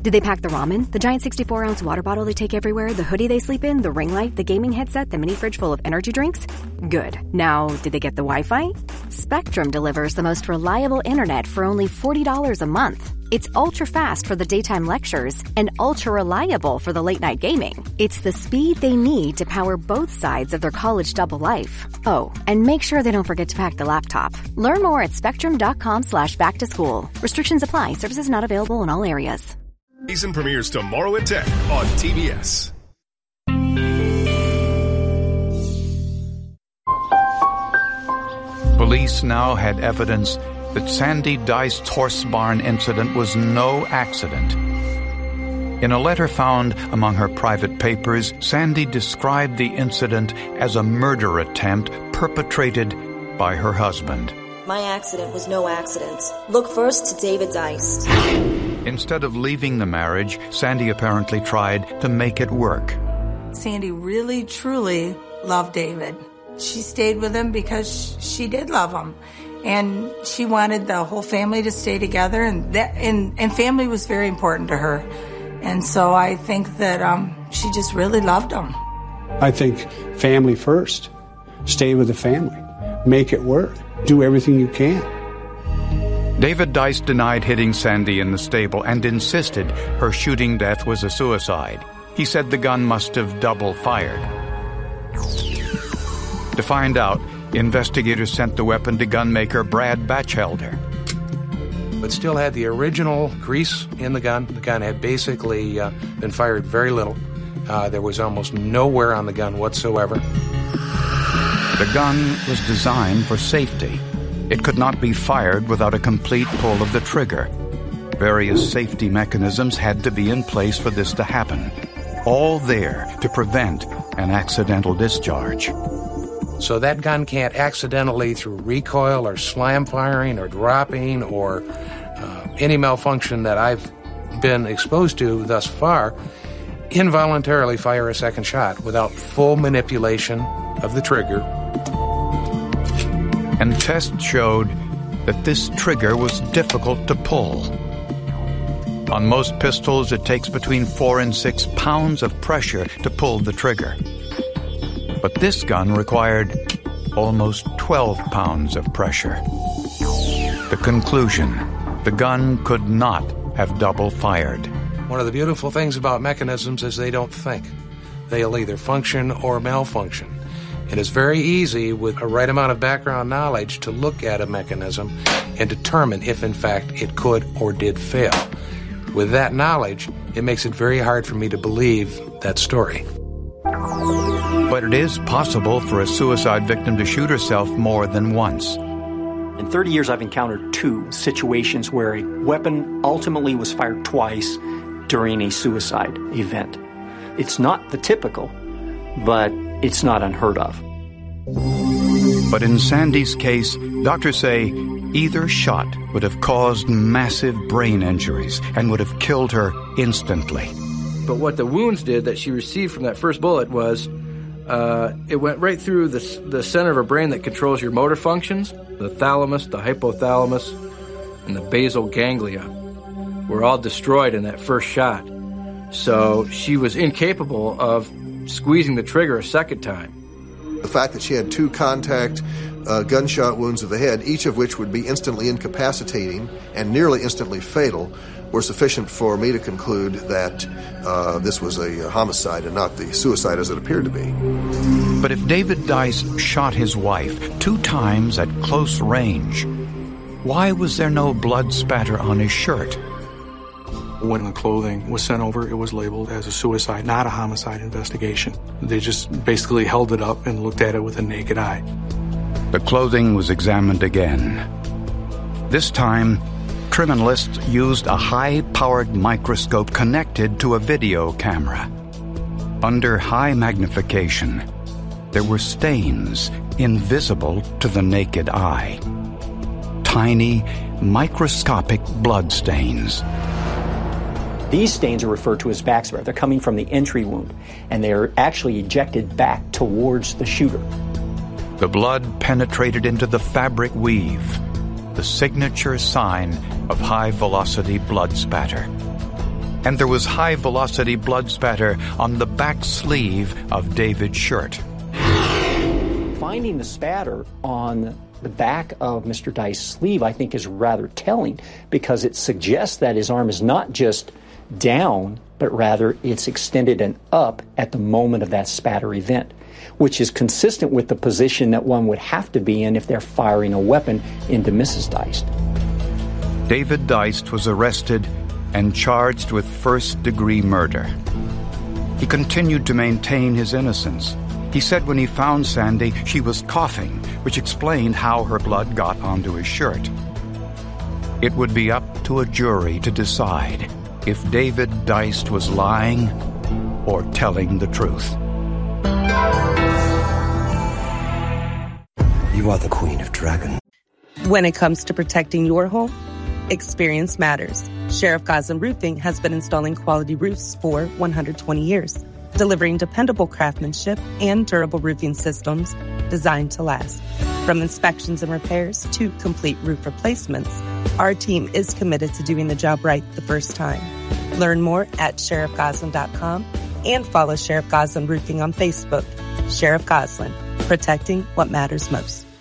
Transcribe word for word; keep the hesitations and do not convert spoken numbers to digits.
Did they pack the ramen, the giant sixty-four ounce water bottle they take everywhere, the hoodie they sleep in, the ring light, the gaming headset, the mini fridge full of energy drinks? Good. Now, did they get the Wi-Fi? Spectrum delivers the most reliable internet for only forty dollars a month. It's ultra-fast for the daytime lectures and ultra-reliable for the late-night gaming. It's the speed they need to power both sides of their college double life. Oh, and make sure they don't forget to pack the laptop. Learn more at spectrum.com slash back to school. Restrictions apply. Services not available in all areas. Season premieres tomorrow at ten on T B S. Police now had evidence that Sandy Deist's horse barn incident was no accident. In a letter found among her private papers, Sandy described the incident as a murder attempt perpetrated by her husband. My accident was no accident. Look first to David Deist. Instead of leaving the marriage, Sandy apparently tried to make it work. Sandy really, truly loved David. She stayed with him because she did love him. And she wanted the whole family to stay together, and that and, and family was very important to her. And so I think that um, she just really loved him. I think family first. Stay with the family. Make it work. Do everything you can. David Deist denied hitting Sandy in the stable and insisted her shooting death was a suicide. He said the gun must have double fired. To find out, investigators sent the weapon to gunmaker Brad Batchelder. But still had the original grease in the gun. The gun had basically uh, been fired very little. Uh, there was almost no wear on the gun whatsoever. The gun was designed for safety. It could not be fired without a complete pull of the trigger. Various safety mechanisms had to be in place for this to happen, all there to prevent an accidental discharge. So that gun can't accidentally, through recoil or slam firing or dropping or uh, any malfunction that I've been exposed to thus far, involuntarily fire a second shot without full manipulation of the trigger. And tests showed that this trigger was difficult to pull. On most pistols, it takes between four and six pounds of pressure to pull the trigger. But this gun required almost twelve pounds of pressure. The conclusion, the gun could not have double fired. One of the beautiful things about mechanisms is they don't think. They'll either function or malfunction. It is very easy with a right amount of background knowledge to look at a mechanism and determine if in fact it could or did fail. With that knowledge, it makes it very hard for me to believe that story. But it is possible for a suicide victim to shoot herself more than once. In thirty years, I've encountered two situations where a weapon ultimately was fired twice during a suicide event. It's not the typical, but it's not unheard of. But in Sandy's case, doctors say either shot would have caused massive brain injuries and would have killed her instantly. But what the wounds did that she received from that first bullet was uh, it went right through the, the center of her brain that controls your motor functions. The thalamus, the hypothalamus, and the basal ganglia were all destroyed in that first shot. So she was incapable of squeezing the trigger a second time. The fact that she had two contact uh, gunshot wounds of the head, each of which would be instantly incapacitating and nearly instantly fatal, were sufficient for me to conclude that uh, this was a homicide and not the suicide as it appeared to be. But if David Deist shot his wife two times at close range, why was there no blood spatter on his shirt? When the clothing was sent over, it was labeled as a suicide, not a homicide investigation. They just basically held it up and looked at it with a naked eye. The clothing was examined again. This time, criminalists used a high-powered microscope connected to a video camera. Under high magnification, there were stains invisible to the naked eye. Tiny, microscopic blood stains. These stains are referred to as backspare. They're coming from the entry wound, and they're actually ejected back towards the shooter. The blood penetrated into the fabric weave, the signature sign of high-velocity blood spatter. and there was high-velocity blood spatter on the back sleeve of David's shirt. Finding the spatter on the back of Mister Dye's sleeve, I think, is rather telling, because it suggests that his arm is not just down, but rather it's extended and up at the moment of that spatter event, which is consistent with the position that one would have to be in if they're firing a weapon into Missus Deist. David Deist was arrested and charged with first-degree murder. He continued to maintain his innocence. He said when he found Sandy, she was coughing, which explained how her blood got onto his shirt. It would be up to a jury to decide if David Deist was lying or telling the truth. You are the Queen of Dragon. When it comes to protecting your home, experience matters. Sheriff Goslin Roofing has been installing quality roofs for one hundred twenty years, delivering dependable craftsmanship and durable roofing systems designed to last. From inspections and repairs to complete roof replacements, our team is committed to doing the job right the first time. Learn more at sheriff goslin dot com and follow Sheriff Goslin Roofing on Facebook. Sheriff Goslin, protecting what matters most.